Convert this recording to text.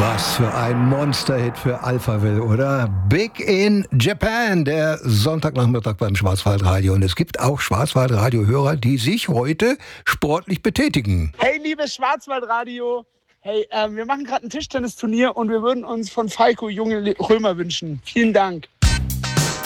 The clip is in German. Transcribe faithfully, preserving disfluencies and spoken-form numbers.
Was für ein Monster-Hit für Alphaville, oder? Big in Japan, der Sonntagnachmittag beim Schwarzwaldradio. Und es gibt auch Schwarzwaldradio-Hörer, die sich heute sportlich betätigen. Hey, liebes Schwarzwaldradio. Hey, ähm, wir machen gerade ein Tischtennisturnier und wir würden uns von Falco junge Römer wünschen. Vielen Dank.